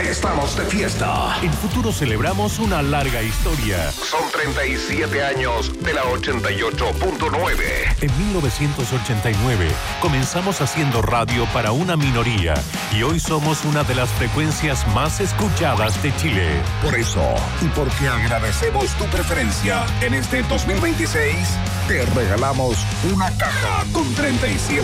que estamos de fiesta. En Futuro celebramos una larga historia. Son 37 años de la 88.9. En 1989 comenzamos haciendo radio para una minoría y hoy somos una de las frecuencias más escuchadas de Chile. Por eso, y porque agradecemos tu preferencia, en este 2026 te regalamos una caja con 37